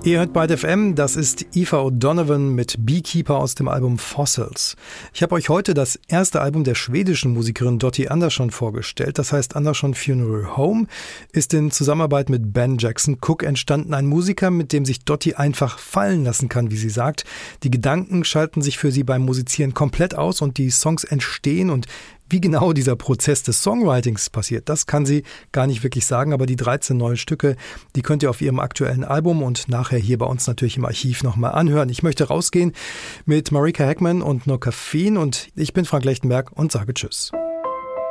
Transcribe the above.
Ihr hört Byte FM, das ist Aoife O'Donovan mit Beekeeper aus dem Album Fossils. Ich habe euch heute das erste Album der schwedischen Musikerin Dottie Andersson vorgestellt. Das heißt Andersson Funeral Home, ist in Zusammenarbeit mit Ben Jackson Cook entstanden. Ein Musiker, mit dem sich Dottie einfach fallen lassen kann, wie sie sagt. Die Gedanken schalten sich für sie beim Musizieren komplett aus und die Songs entstehen. Und wie genau dieser Prozess des Songwritings passiert, das kann sie gar nicht wirklich sagen, aber die 13 neuen Stücke, die könnt ihr auf ihrem aktuellen Album und nachher hier bei uns natürlich im Archiv nochmal anhören. Ich möchte rausgehen mit Marika Heckman und No Caffeine und ich bin Frank Lechtenberg und sage Tschüss.